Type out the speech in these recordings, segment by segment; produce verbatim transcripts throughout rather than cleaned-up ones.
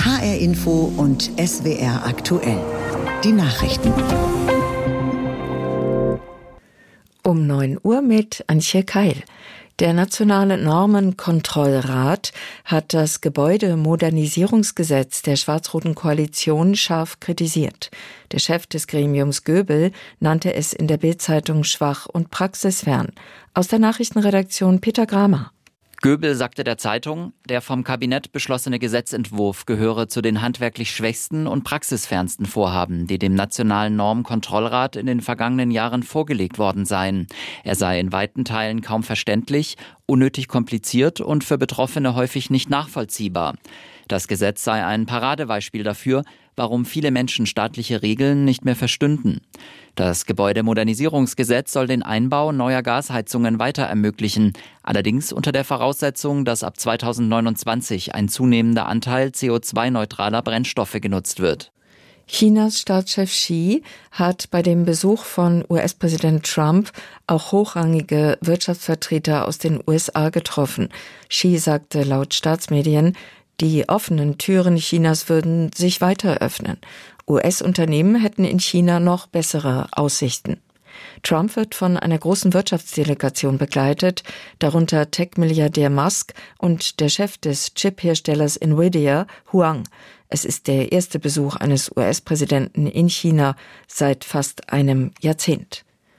H R Info und S W R aktuell. Die Nachrichten. Um neun Uhr mit Antje Keil. Der Nationale Normenkontrollrat hat das Gebäudemodernisierungsgesetz der schwarz-roten Koalition scharf kritisiert. Der Chef des Gremiums Göbel nannte es in der Bild-Zeitung schwach und praxisfern. Aus der Nachrichtenredaktion Peter Gramer. Göbel sagte der Zeitung, der vom Kabinett beschlossene Gesetzentwurf gehöre zu den handwerklich schwächsten und praxisfernsten Vorhaben, die dem Nationalen Normenkontrollrat in den vergangenen Jahren vorgelegt worden seien. Er sei in weiten Teilen kaum verständlich, unnötig kompliziert und für Betroffene häufig nicht nachvollziehbar. Das Gesetz sei ein Paradebeispiel dafür, warum viele Menschen staatliche Regeln nicht mehr verstünden. Das Gebäudemodernisierungsgesetz soll den Einbau neuer Gasheizungen weiter ermöglichen, allerdings unter der Voraussetzung, dass ab zweitausendneunundzwanzig ein zunehmender Anteil C O zwei neutraler Brennstoffe genutzt wird. Chinas Staatschef Xi hat bei dem Besuch von U S-Präsident Trump auch hochrangige Wirtschaftsvertreter aus den U S A getroffen. Xi sagte laut Staatsmedien, die offenen Türen Chinas würden sich weiter öffnen. U S-Unternehmen hätten in China noch bessere Aussichten. Trump wird von einer großen Wirtschaftsdelegation begleitet, darunter Tech-Milliardär Musk und der Chef des Chip-Herstellers Nvidia, Huang. Es ist der erste Besuch eines U S-Präsidenten in China seit fast einem Jahrzehnt.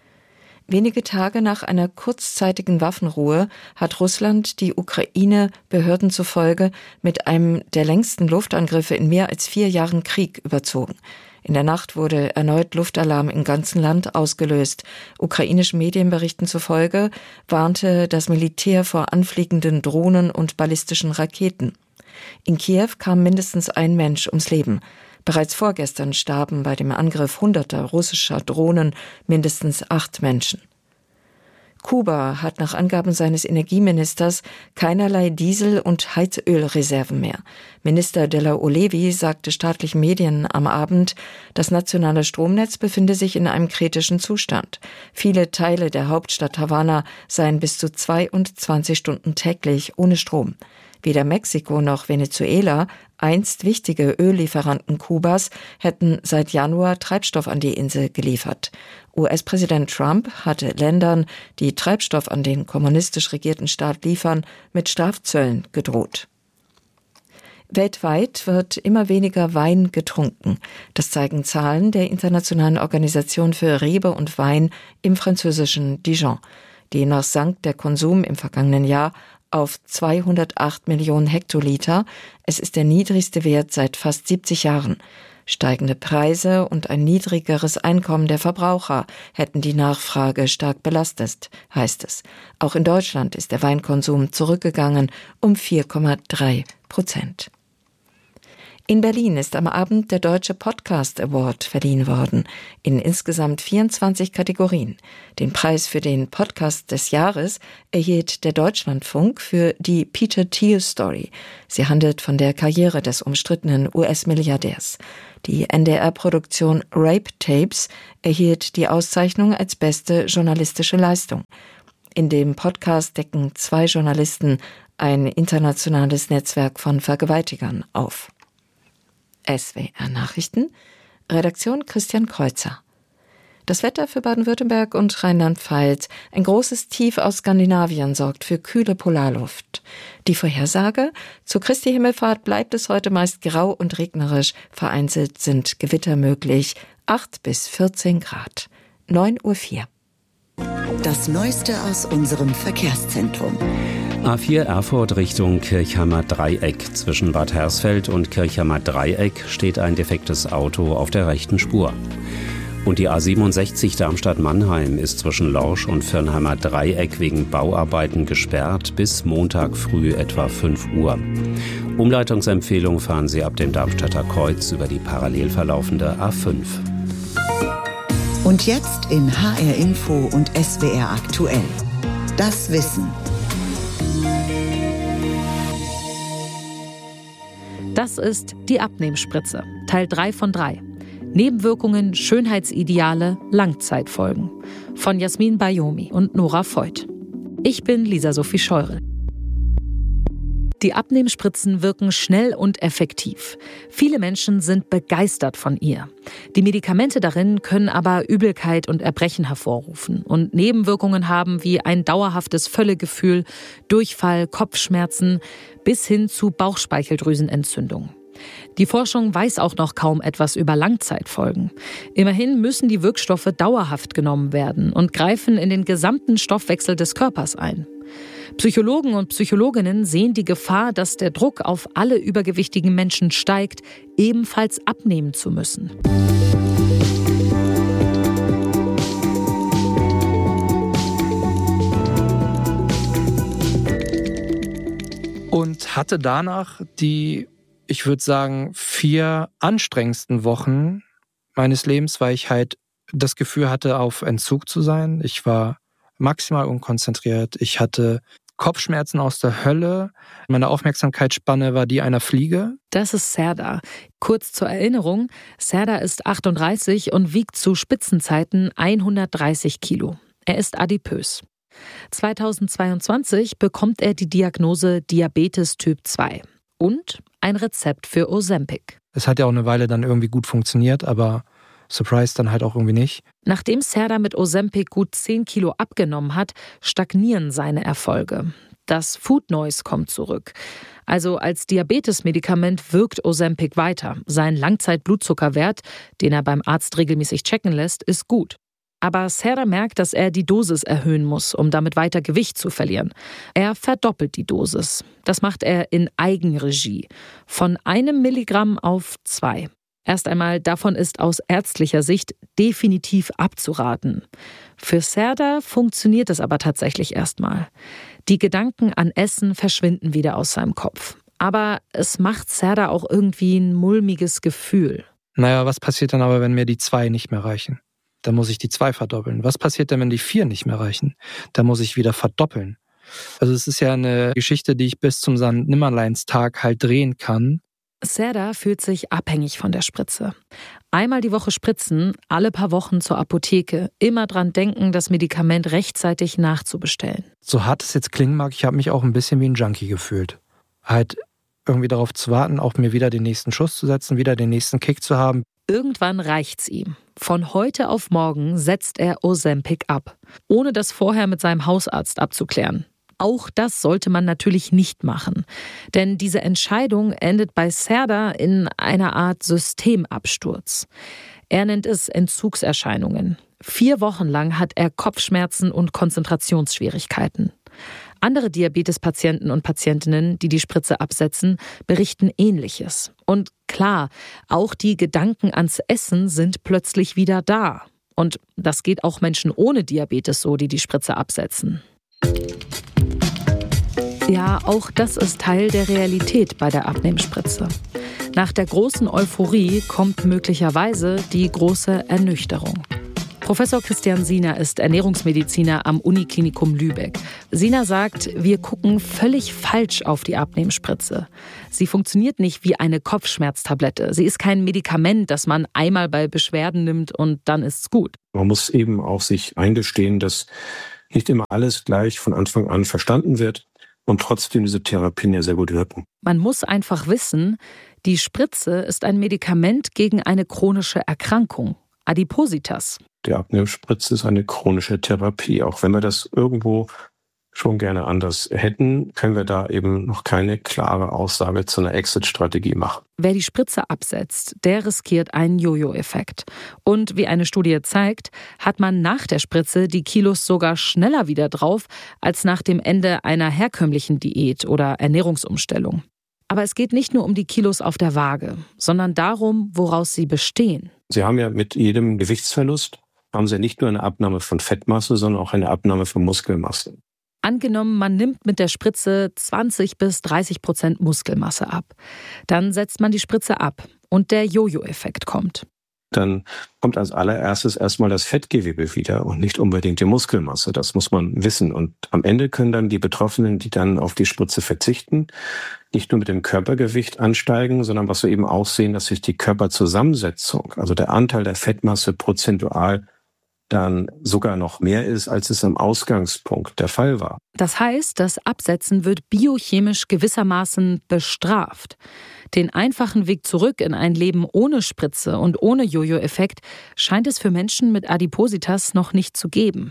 Wenige Tage nach einer kurzzeitigen Waffenruhe hat Russland die Ukraine Behörden zufolge mit einem der längsten Luftangriffe in mehr als vier Jahren Krieg überzogen. In der Nacht wurde erneut Luftalarm im ganzen Land ausgelöst. Ukrainischen Medienberichten zufolge warnte das Militär vor anfliegenden Drohnen und ballistischen Raketen. In Kiew kam mindestens ein Mensch ums Leben. Bereits vorgestern starben bei dem Angriff hunderter russischer Drohnen mindestens acht Menschen. Kuba hat nach Angaben seines Energieministers keinerlei Diesel- und Heizölreserven mehr. Minister de la Olevi sagte staatlichen Medien am Abend, das nationale Stromnetz befinde sich in einem kritischen Zustand. Viele Teile der Hauptstadt Havanna seien bis zu zweiundzwanzig Stunden täglich ohne Strom. Weder Mexiko noch Venezuela, einst wichtige Öllieferanten Kubas, hätten seit Januar Treibstoff an die Insel geliefert. U S-Präsident Trump hatte Ländern, die Treibstoff an den kommunistisch regierten Staat liefern, mit Strafzöllen gedroht. Weltweit wird immer weniger Wein getrunken. Das zeigen Zahlen der Internationalen Organisation für Rebe und Wein im französischen Dijon. Demnach sank der Konsum im vergangenen Jahr auf zweihundertacht Millionen Hektoliter. Es ist der niedrigste Wert seit fast siebzig Jahren. Steigende Preise und ein niedrigeres Einkommen der Verbraucher hätten die Nachfrage stark belastet, heißt es. Auch in Deutschland ist der Weinkonsum zurückgegangen um vier Komma drei Prozent. In Berlin ist am Abend der Deutsche Podcast Award verliehen worden, in insgesamt vierundzwanzig Kategorien. Den Preis für den Podcast des Jahres erhielt der Deutschlandfunk für die Peter Thiel Story. Sie handelt von der Karriere des umstrittenen U S-Milliardärs. Die N D R-Produktion Rape Tapes erhielt die Auszeichnung als beste journalistische Leistung. In dem Podcast decken zwei Journalisten ein internationales Netzwerk von Vergewaltigern auf. S W R Nachrichten, Redaktion Christian Kreuzer. Das Wetter für Baden-Württemberg und Rheinland-Pfalz. Ein großes Tief aus Skandinavien sorgt für kühle Polarluft. Die Vorhersage: Zur Christi Himmelfahrt bleibt es heute meist grau und regnerisch. Vereinzelt sind Gewitter möglich. acht bis vierzehn Grad. neun Uhr vier. Das Neueste aus unserem Verkehrszentrum. A vier Erfurt Richtung Kirchheimer Dreieck. Zwischen Bad Hersfeld und Kirchheimer Dreieck steht ein defektes Auto auf der rechten Spur. Und die A siebenundsechzig Darmstadt-Mannheim ist zwischen Lorsch und Firnheimer Dreieck wegen Bauarbeiten gesperrt bis Montag früh etwa fünf Uhr. Umleitungsempfehlung: fahren Sie ab dem Darmstädter Kreuz über die parallel verlaufende A fünf. Und jetzt in H R Info und S W R aktuell. Das Wissen. Das ist die Abnehmspritze, Teil drei von drei. Nebenwirkungen, Schönheitsideale, Langzeitfolgen. Von Jasmin Bayomi und Nora Voigt. Ich bin Lisa Sophie Scheurel. Die Abnehmspritzen wirken schnell und effektiv. Viele Menschen sind begeistert von ihr. Die Medikamente darin können aber Übelkeit und Erbrechen hervorrufen und Nebenwirkungen haben wie ein dauerhaftes Völlegefühl, Durchfall, Kopfschmerzen bis hin zu Bauchspeicheldrüsenentzündung. Die Forschung weiß auch noch kaum etwas über Langzeitfolgen. Immerhin müssen die Wirkstoffe dauerhaft genommen werden und greifen in den gesamten Stoffwechsel des Körpers ein. Psychologen und Psychologinnen sehen die Gefahr, dass der Druck auf alle übergewichtigen Menschen steigt, ebenfalls abnehmen zu müssen. Und hatte danach die, ich würde sagen, vier anstrengendsten Wochen meines Lebens, weil ich halt das Gefühl hatte, auf Entzug zu sein. Ich war maximal unkonzentriert. Ich hatte Kopfschmerzen aus der Hölle. Meine Aufmerksamkeitsspanne war die einer Fliege. Das ist Serdar. Kurz zur Erinnerung, Serdar ist achtunddreißig und wiegt zu Spitzenzeiten hundertdreißig Kilo. Er ist adipös. zweitausendzweiundzwanzig bekommt er die Diagnose Diabetes Typ zwei und ein Rezept für Ozempic. Es hat ja auch eine Weile dann irgendwie gut funktioniert, aber Surprise dann halt auch irgendwie nicht. Nachdem Serdar mit Ozempic gut zehn Kilo abgenommen hat, stagnieren seine Erfolge. Das Food Noise kommt zurück. Also als Diabetesmedikament wirkt Ozempic weiter. Sein Langzeitblutzuckerwert, den er beim Arzt regelmäßig checken lässt, ist gut. Aber Serdar merkt, dass er die Dosis erhöhen muss, um damit weiter Gewicht zu verlieren. Er verdoppelt die Dosis. Das macht er in Eigenregie. Von einem Milligramm auf zwei. Erst einmal, davon ist aus ärztlicher Sicht definitiv abzuraten. Für Serdar funktioniert es aber tatsächlich erstmal. Die Gedanken an Essen verschwinden wieder aus seinem Kopf. Aber es macht Serdar auch irgendwie ein mulmiges Gefühl. Naja, was passiert dann aber, wenn mir die zwei nicht mehr reichen? Dann muss ich die zwei verdoppeln. Was passiert denn, wenn die vier nicht mehr reichen? Dann muss ich wieder verdoppeln. Also es ist ja eine Geschichte, die ich bis zum Sankt-Nimmerleins-Tag halt drehen kann. Serdar fühlt sich abhängig von der Spritze. Einmal die Woche spritzen, alle paar Wochen zur Apotheke, immer dran denken, das Medikament rechtzeitig nachzubestellen. So hart es jetzt klingen mag, ich habe mich auch ein bisschen wie ein Junkie gefühlt. Halt irgendwie darauf zu warten, auch mir wieder den nächsten Schuss zu setzen, wieder den nächsten Kick zu haben. Irgendwann reicht's ihm. Von heute auf morgen setzt er Ozempic ab, ohne das vorher mit seinem Hausarzt abzuklären. Auch das sollte man natürlich nicht machen, denn diese Entscheidung endet bei Serdar in einer Art Systemabsturz. Er nennt es Entzugserscheinungen. Vier Wochen lang hat er Kopfschmerzen und Konzentrationsschwierigkeiten. Andere Diabetespatienten und Patientinnen, die die Spritze absetzen, berichten Ähnliches. Und klar, auch die Gedanken ans Essen sind plötzlich wieder da. Und das geht auch Menschen ohne Diabetes so, die die Spritze absetzen. Ja, auch das ist Teil der Realität bei der Abnehmspritze. Nach der großen Euphorie kommt möglicherweise die große Ernüchterung. Professor Christian Siener ist Ernährungsmediziner am Uniklinikum Lübeck. Siener sagt, wir gucken völlig falsch auf die Abnehmspritze. Sie funktioniert nicht wie eine Kopfschmerztablette. Sie ist kein Medikament, das man einmal bei Beschwerden nimmt und dann ist's gut. Man muss eben auch sich eingestehen, dass nicht immer alles gleich von Anfang an verstanden wird und trotzdem diese Therapien ja sehr gut wirken. Man muss einfach wissen, die Spritze ist ein Medikament gegen eine chronische Erkrankung, Adipositas. Die Abnehmspritze ist eine chronische Therapie. Auch wenn wir das irgendwo schon gerne anders hätten, können wir da eben noch keine klare Aussage zu einer Exit-Strategie machen. Wer die Spritze absetzt, der riskiert einen Jojo-Effekt. Und wie eine Studie zeigt, hat man nach der Spritze die Kilos sogar schneller wieder drauf als nach dem Ende einer herkömmlichen Diät oder Ernährungsumstellung. Aber es geht nicht nur um die Kilos auf der Waage, sondern darum, woraus sie bestehen. Sie haben ja mit jedem Gewichtsverlust haben Sie nicht nur eine Abnahme von Fettmasse, sondern auch eine Abnahme von Muskelmasse. Angenommen, man nimmt mit der Spritze zwanzig bis dreißig Prozent Muskelmasse ab. Dann setzt man die Spritze ab und der Jojo-Effekt kommt. Dann kommt als allererstes erstmal das Fettgewebe wieder und nicht unbedingt die Muskelmasse. Das muss man wissen. Und am Ende können dann die Betroffenen, die dann auf die Spritze verzichten, nicht nur mit dem Körpergewicht ansteigen, sondern was wir eben auch sehen, dass sich die Körperzusammensetzung, also der Anteil der Fettmasse prozentual dann sogar noch mehr ist, als es am Ausgangspunkt der Fall war. Das heißt, das Absetzen wird biochemisch gewissermaßen bestraft. Den einfachen Weg zurück in ein Leben ohne Spritze und ohne Jojo-Effekt scheint es für Menschen mit Adipositas noch nicht zu geben.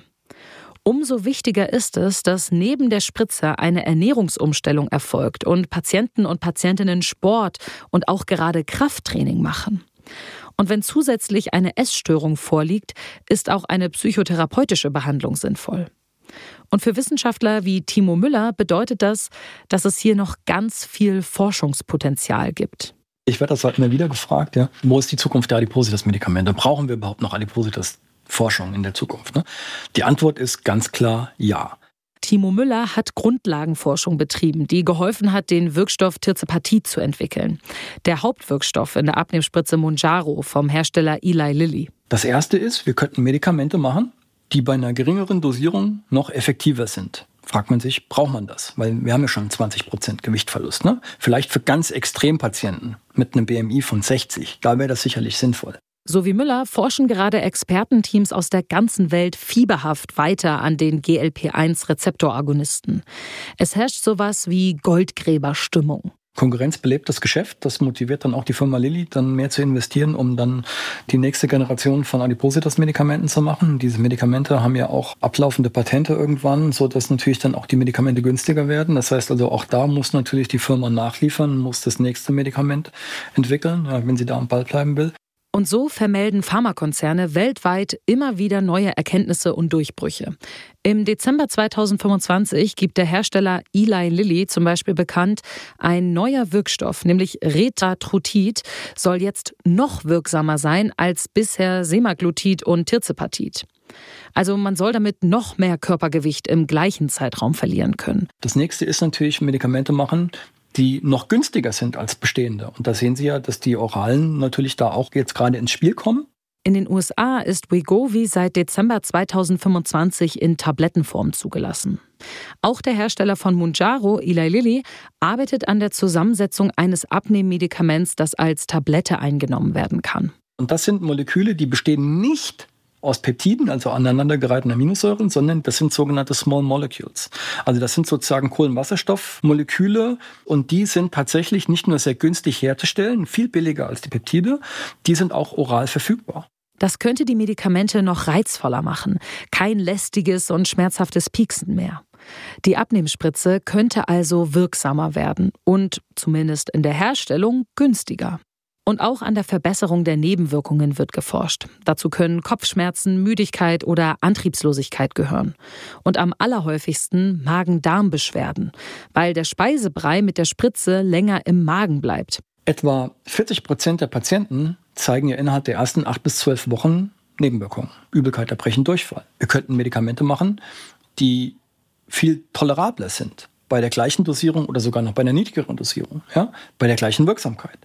Umso wichtiger ist es, dass neben der Spritze eine Ernährungsumstellung erfolgt und Patienten und Patientinnen Sport und auch gerade Krafttraining machen. Und wenn zusätzlich eine Essstörung vorliegt, ist auch eine psychotherapeutische Behandlung sinnvoll. Und für Wissenschaftler wie Timo Müller bedeutet das, dass es hier noch ganz viel Forschungspotenzial gibt. Ich werde das halt immer wieder gefragt, ja, wo ist die Zukunft der Adipositas-Medikamente? Brauchen wir überhaupt noch Adipositas-Forschung in der Zukunft? Ne? Die Antwort ist ganz klar ja. Timo Müller hat Grundlagenforschung betrieben, die geholfen hat, den Wirkstoff Tirzepatit zu entwickeln. Der Hauptwirkstoff in der Abnehmspritze Mounjaro vom Hersteller Eli Lilly. Das erste ist, wir könnten Medikamente machen, die bei einer geringeren Dosierung noch effektiver sind. Fragt man sich, braucht man das? Weil wir haben ja schon zwanzig Prozent Gewichtverlust. Ne? Vielleicht für ganz Extrempatienten mit einem B M I von sechzig, da wäre das sicherlich sinnvoll. So wie Müller forschen gerade Expertenteams aus der ganzen Welt fieberhaft weiter an den G L P eins Rezeptoragonisten. Es herrscht sowas wie Goldgräberstimmung. Konkurrenz belebt das Geschäft, das motiviert dann auch die Firma Lilly, dann mehr zu investieren, um dann die nächste Generation von Adipositas-Medikamenten zu machen. Diese Medikamente haben ja auch ablaufende Patente irgendwann, sodass natürlich dann auch die Medikamente günstiger werden. Das heißt also, auch da muss natürlich die Firma nachliefern, muss das nächste Medikament entwickeln, ja, wenn sie da am Ball bleiben will. Und so vermelden Pharmakonzerne weltweit immer wieder neue Erkenntnisse und Durchbrüche. Im Dezember zweitausendfünfundzwanzig gibt der Hersteller Eli Lilly zum Beispiel bekannt, ein neuer Wirkstoff, nämlich Retatrutid, soll jetzt noch wirksamer sein als bisher Semaglutid und Tirzepatit. Also man soll damit noch mehr Körpergewicht im gleichen Zeitraum verlieren können. Das nächste ist natürlich Medikamente machen, die noch günstiger sind als bestehende. Und da sehen Sie ja, dass die Oralen natürlich da auch jetzt gerade ins Spiel kommen. In den U S A ist Wegovy seit Dezember zweitausendfünfundzwanzig in Tablettenform zugelassen. Auch der Hersteller von Mounjaro, Eli Lilly, arbeitet an der Zusammensetzung eines Abnehmmedikaments, das als Tablette eingenommen werden kann. Und das sind Moleküle, die bestehen nicht aus Peptiden, also aneinandergereihten Aminosäuren, sondern das sind sogenannte Small Molecules. Also das sind sozusagen Kohlenwasserstoffmoleküle und die sind tatsächlich nicht nur sehr günstig herzustellen, viel billiger als die Peptide, die sind auch oral verfügbar. Das könnte die Medikamente noch reizvoller machen. Kein lästiges und schmerzhaftes Pieksen mehr. Die Abnehmspritze könnte also wirksamer werden und, zumindest in der Herstellung, günstiger. Und auch an der Verbesserung der Nebenwirkungen wird geforscht. Dazu können Kopfschmerzen, Müdigkeit oder Antriebslosigkeit gehören. Und am allerhäufigsten Magen-Darm-Beschwerden, weil der Speisebrei mit der Spritze länger im Magen bleibt. Etwa vierzig Prozent der Patienten zeigen ja innerhalb der ersten acht bis zwölf Wochen Nebenwirkungen. Übelkeit, Erbrechen, Durchfall. Wir könnten Medikamente machen, die viel tolerabler sind. Bei der gleichen Dosierung oder sogar noch bei einer niedrigeren Dosierung. Ja? Bei der gleichen Wirksamkeit.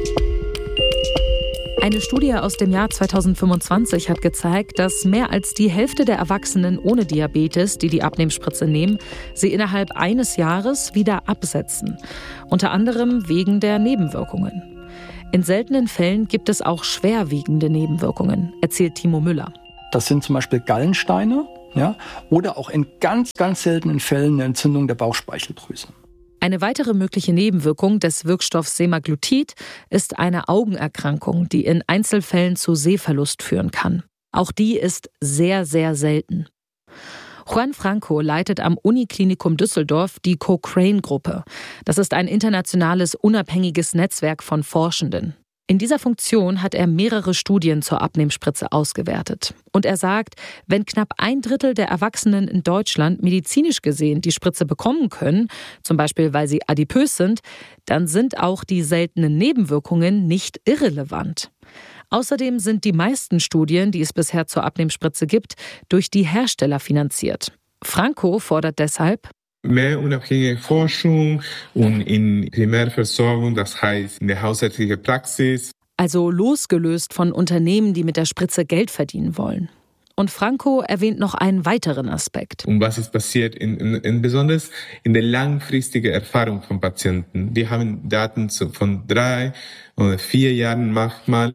Eine Studie aus dem Jahr zweitausendfünfundzwanzig hat gezeigt, dass mehr als die Hälfte der Erwachsenen ohne Diabetes, die die Abnehmspritze nehmen, sie innerhalb eines Jahres wieder absetzen. Unter anderem wegen der Nebenwirkungen. In seltenen Fällen gibt es auch schwerwiegende Nebenwirkungen, erzählt Timo Müller. Das sind zum Beispiel Gallensteine, ja, oder auch in ganz, ganz seltenen Fällen eine Entzündung der Bauchspeicheldrüse. Eine weitere mögliche Nebenwirkung des Wirkstoffs Semaglutid ist eine Augenerkrankung, die in Einzelfällen zu Sehverlust führen kann. Auch die ist sehr, sehr selten. Juan Franco leitet am Uniklinikum Düsseldorf die Cochrane-Gruppe. Das ist ein internationales, unabhängiges Netzwerk von Forschenden. In dieser Funktion hat er mehrere Studien zur Abnehmspritze ausgewertet. Und er sagt, wenn knapp ein Drittel der Erwachsenen in Deutschland medizinisch gesehen die Spritze bekommen können, zum Beispiel weil sie adipös sind, dann sind auch die seltenen Nebenwirkungen nicht irrelevant. Außerdem sind die meisten Studien, die es bisher zur Abnehmspritze gibt, durch die Hersteller finanziert. Franco fordert deshalb mehr unabhängige Forschung und in Primärversorgung, das heißt in der hausärztlichen Praxis. Also losgelöst von Unternehmen, die mit der Spritze Geld verdienen wollen. Und Franco erwähnt noch einen weiteren Aspekt. Und was ist passiert, in, in, in besonders in der langfristigen Erfahrung von Patienten. Wir haben Daten von drei oder vier Jahren manchmal.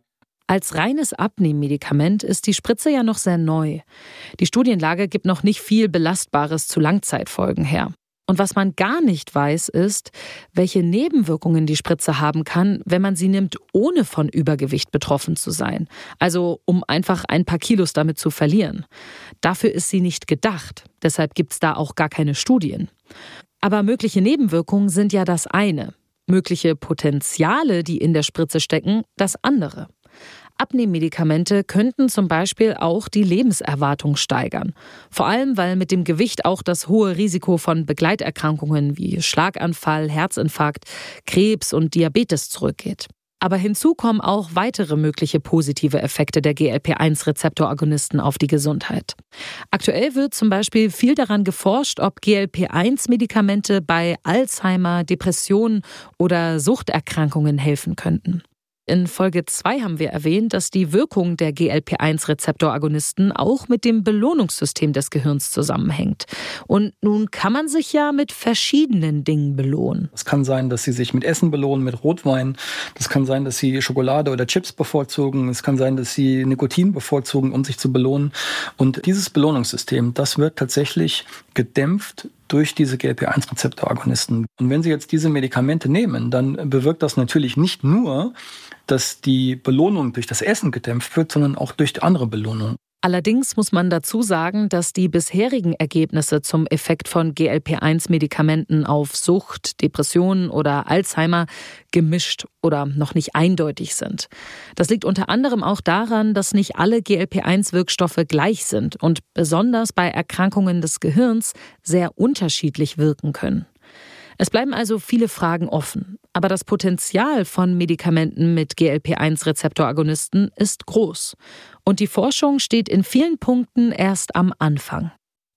Als reines Abnehmmedikament ist die Spritze ja noch sehr neu. Die Studienlage gibt noch nicht viel Belastbares zu Langzeitfolgen her. Und was man gar nicht weiß, ist, welche Nebenwirkungen die Spritze haben kann, wenn man sie nimmt, ohne von Übergewicht betroffen zu sein. Also um einfach ein paar Kilos damit zu verlieren. Dafür ist sie nicht gedacht. Deshalb gibt es da auch gar keine Studien. Aber mögliche Nebenwirkungen sind ja das eine. Mögliche Potenziale, die in der Spritze stecken, das andere. Abnehmmedikamente könnten zum Beispiel auch die Lebenserwartung steigern. Vor allem, weil mit dem Gewicht auch das hohe Risiko von Begleiterkrankungen wie Schlaganfall, Herzinfarkt, Krebs und Diabetes zurückgeht. Aber hinzu kommen auch weitere mögliche positive Effekte der G L P eins Rezeptoragonisten auf die Gesundheit. Aktuell wird zum Beispiel viel daran geforscht, ob G L P eins Medikamente bei Alzheimer, Depressionen oder Suchterkrankungen helfen könnten. In Folge zwei haben wir erwähnt, dass die Wirkung der G L P eins Rezeptoragonisten auch mit dem Belohnungssystem des Gehirns zusammenhängt. Und nun kann man sich ja mit verschiedenen Dingen belohnen. Es kann sein, dass Sie sich mit Essen belohnen, mit Rotwein. Das kann sein, dass Sie Schokolade oder Chips bevorzugen. Es kann sein, dass Sie Nikotin bevorzugen, um sich zu belohnen. Und dieses Belohnungssystem, das wird tatsächlich gedämpft durch diese G L P eins Rezeptoragonisten. Und wenn Sie jetzt diese Medikamente nehmen, dann bewirkt das natürlich nicht nur, dass die Belohnung durch das Essen gedämpft wird, sondern auch durch andere Belohnung. Allerdings muss man dazu sagen, dass die bisherigen Ergebnisse zum Effekt von G L P eins Medikamenten auf Sucht, Depressionen oder Alzheimer gemischt oder noch nicht eindeutig sind. Das liegt unter anderem auch daran, dass nicht alle G L P eins Wirkstoffe gleich sind und besonders bei Erkrankungen des Gehirns sehr unterschiedlich wirken können. Es bleiben also viele Fragen offen. Aber das Potenzial von Medikamenten mit G L P eins Rezeptoragonisten ist groß. Und die Forschung steht in vielen Punkten erst am Anfang.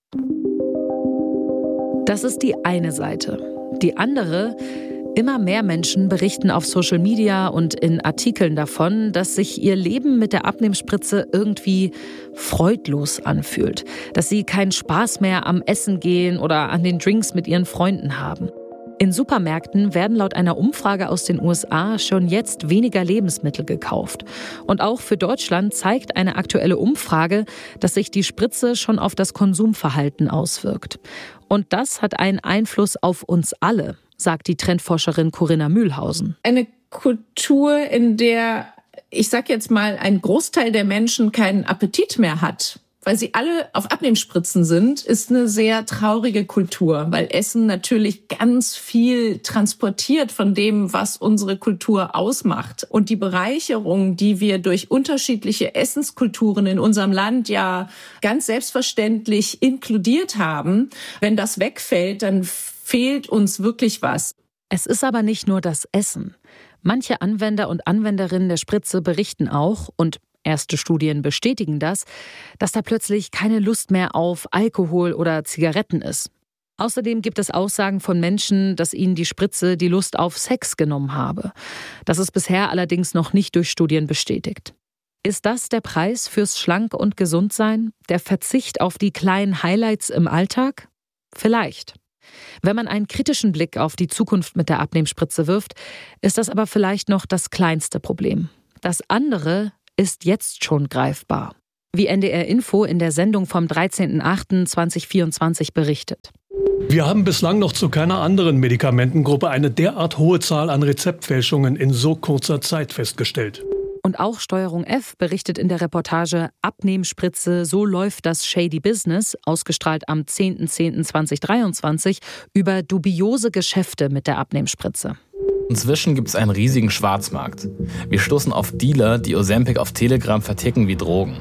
Das ist die eine Seite. Die andere: Immer mehr Menschen berichten auf Social Media und in Artikeln davon, dass sich ihr Leben mit der Abnehmspritze irgendwie freudlos anfühlt. Dass sie keinen Spaß mehr am Essen gehen oder an den Drinks mit ihren Freunden haben. In Supermärkten werden laut einer Umfrage aus den U S A schon jetzt weniger Lebensmittel gekauft. Und auch für Deutschland zeigt eine aktuelle Umfrage, dass sich die Spritze schon auf das Konsumverhalten auswirkt. Und das hat einen Einfluss auf uns alle, sagt die Trendforscherin Corinna Mühlhausen. Eine Kultur, in der, ich sag jetzt mal, ein Großteil der Menschen keinen Appetit mehr hat, weil sie alle auf Abnehmspritzen sind, ist eine sehr traurige Kultur, weil Essen natürlich ganz viel transportiert von dem, was unsere Kultur ausmacht. Und die Bereicherung, die wir durch unterschiedliche Essenskulturen in unserem Land ja ganz selbstverständlich inkludiert haben, wenn das wegfällt, dann fehlt uns wirklich was. Es ist aber nicht nur das Essen. Manche Anwender und Anwenderinnen der Spritze berichten auch, und erste Studien bestätigen das, dass da plötzlich keine Lust mehr auf Alkohol oder Zigaretten ist. Außerdem gibt es Aussagen von Menschen, dass ihnen die Spritze die Lust auf Sex genommen habe. Das ist bisher allerdings noch nicht durch Studien bestätigt. Ist das der Preis fürs Schlank- und Gesundsein? Der Verzicht auf die kleinen Highlights im Alltag? Vielleicht. Wenn man einen kritischen Blick auf die Zukunft mit der Abnehmspritze wirft, ist das aber vielleicht noch das kleinste Problem. Das andere ist jetzt schon greifbar. Wie N D R Info in der Sendung vom dreizehnten achten zweitausendvierundzwanzig berichtet. Wir haben bislang noch zu keiner anderen Medikamentengruppe eine derart hohe Zahl an Rezeptfälschungen in so kurzer Zeit festgestellt. Und auch Steuerung F berichtet in der Reportage Abnehmspritze, so läuft das Shady Business, ausgestrahlt am zehnten zehnten zweitausenddreiundzwanzig, über dubiose Geschäfte mit der Abnehmspritze. Inzwischen gibt es einen riesigen Schwarzmarkt. Wir stoßen auf Dealer, die Ozempic auf Telegram verticken wie Drogen.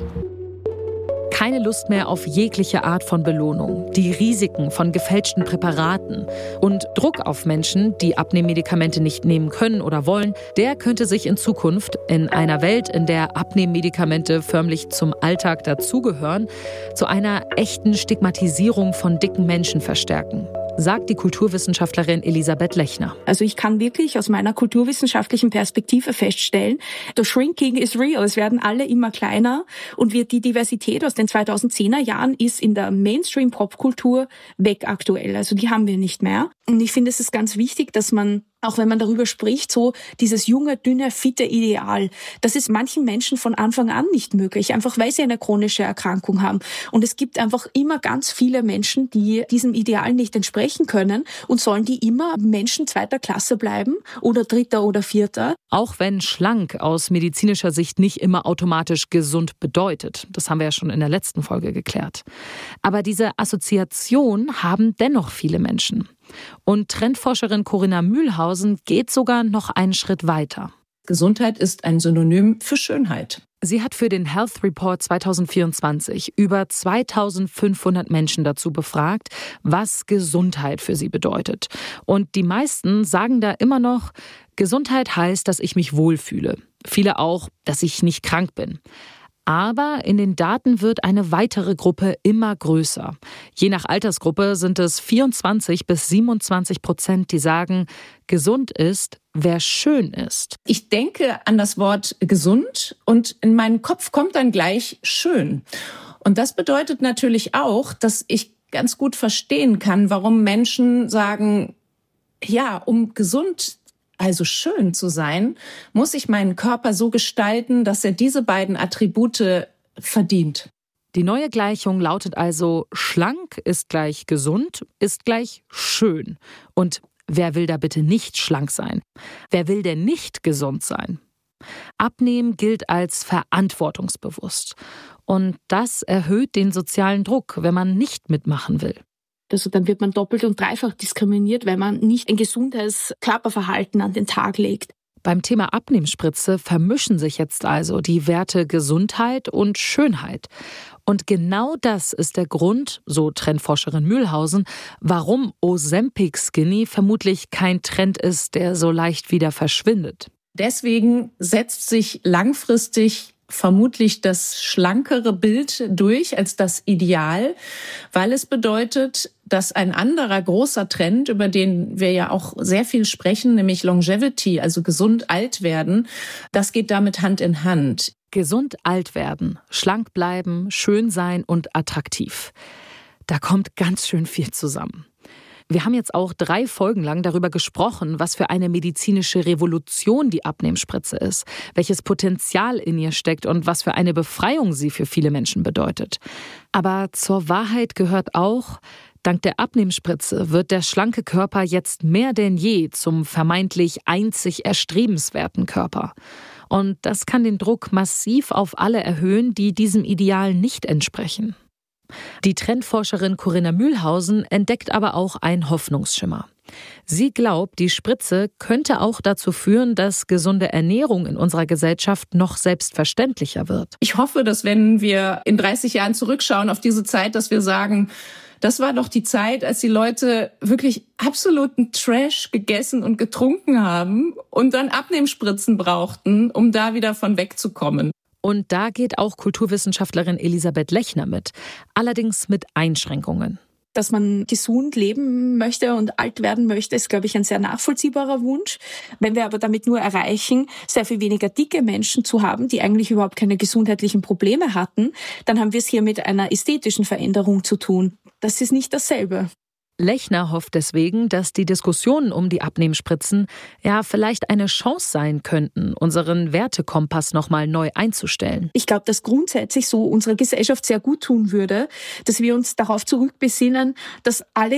Keine Lust mehr auf jegliche Art von Belohnung, die Risiken von gefälschten Präparaten und Druck auf Menschen, die Abnehmmedikamente nicht nehmen können oder wollen, der könnte sich in Zukunft in einer Welt, in der Abnehmmedikamente förmlich zum Alltag dazugehören, zu einer echten Stigmatisierung von dicken Menschen verstärken, sagt die Kulturwissenschaftlerin Elisabeth Lechner. Also ich kann wirklich aus meiner kulturwissenschaftlichen Perspektive feststellen, the shrinking is real. Es werden alle immer kleiner und wird die Diversität aus den zweitausendzehner Jahren ist in der Mainstream-Popkultur weg aktuell. Also die haben wir nicht mehr. Und ich finde, es ist ganz wichtig, dass man Auch wenn man darüber spricht, so dieses junge, dünne, fitte Ideal, das ist manchen Menschen von Anfang an nicht möglich, einfach weil sie eine chronische Erkrankung haben. Und es gibt einfach immer ganz viele Menschen, die diesem Ideal nicht entsprechen können und sollen die immer Menschen zweiter Klasse bleiben oder dritter oder vierter. Auch wenn schlank aus medizinischer Sicht nicht immer automatisch gesund bedeutet. Das haben wir ja schon in der letzten Folge geklärt. Aber diese Assoziation haben dennoch viele Menschen. Und Trendforscherin Corinna Mühlhausen geht sogar noch einen Schritt weiter. Gesundheit ist ein Synonym für Schönheit. Sie hat für den Health Report zwanzig vierundzwanzig über zweitausendfünfhundert Menschen dazu befragt, was Gesundheit für sie bedeutet. Und die meisten sagen da immer noch, Gesundheit heißt, dass ich mich wohlfühle. Viele auch, dass ich nicht krank bin. Aber in den Daten wird eine weitere Gruppe immer größer. Je nach Altersgruppe sind es vierundzwanzig bis siebenundzwanzig Prozent, die sagen, gesund ist, wer schön ist. Ich denke an das Wort gesund und in meinen Kopf kommt dann gleich schön. Und das bedeutet natürlich auch, dass ich ganz gut verstehen kann, warum Menschen sagen, ja, um gesund also schön zu sein, muss ich meinen Körper so gestalten, dass er diese beiden Attribute verdient. Die neue Gleichung lautet also, schlank ist gleich gesund, ist gleich schön. Und wer will da bitte nicht schlank sein? Wer will denn nicht gesund sein? Abnehmen gilt als verantwortungsbewusst. Und das erhöht den sozialen Druck, wenn man nicht mitmachen will. Also dann wird man doppelt und dreifach diskriminiert, weil man nicht ein gesundes Körperverhalten an den Tag legt. Beim Thema Abnehmspritze vermischen sich jetzt also die Werte Gesundheit und Schönheit. Und genau das ist der Grund, so Trendforscherin Mühlhausen, warum Ozempic Skinny vermutlich kein Trend ist, der so leicht wieder verschwindet. Deswegen setzt sich langfristig vermutlich das schlankere Bild durch als das Ideal, weil es bedeutet, dass ein anderer großer Trend, über den wir ja auch sehr viel sprechen, nämlich Longevity, also gesund alt werden, das geht damit Hand in Hand. Gesund alt werden, schlank bleiben, schön sein und attraktiv. Da kommt ganz schön viel zusammen. Wir haben jetzt auch drei Folgen lang darüber gesprochen, was für eine medizinische Revolution die Abnehmspritze ist, welches Potenzial in ihr steckt und was für eine Befreiung sie für viele Menschen bedeutet. Aber zur Wahrheit gehört auch, dank der Abnehmspritze wird der schlanke Körper jetzt mehr denn je zum vermeintlich einzig erstrebenswerten Körper. Und das kann den Druck massiv auf alle erhöhen, die diesem Ideal nicht entsprechen. Die Trendforscherin Corinna Mühlhausen entdeckt aber auch einen Hoffnungsschimmer. Sie glaubt, die Spritze könnte auch dazu führen, dass gesunde Ernährung in unserer Gesellschaft noch selbstverständlicher wird. Ich hoffe, dass wenn wir in dreißig Jahren zurückschauen auf diese Zeit, dass wir sagen, das war doch die Zeit, als die Leute wirklich absoluten Trash gegessen und getrunken haben und dann Abnehmspritzen brauchten, um da wieder von wegzukommen. Und da geht auch Kulturwissenschaftlerin Elisabeth Lechner mit, allerdings mit Einschränkungen. Dass man gesund leben möchte und alt werden möchte, ist, glaube ich, ein sehr nachvollziehbarer Wunsch. Wenn wir aber damit nur erreichen, sehr viel weniger dicke Menschen zu haben, die eigentlich überhaupt keine gesundheitlichen Probleme hatten, dann haben wir es hier mit einer ästhetischen Veränderung zu tun. Das ist nicht dasselbe. Lechner hofft deswegen, dass die Diskussionen um die Abnehmspritzen ja vielleicht eine Chance sein könnten, unseren Wertekompass nochmal neu einzustellen. Ich glaube, dass grundsätzlich so unserer Gesellschaft sehr gut tun würde, dass wir uns darauf zurückbesinnen, dass alle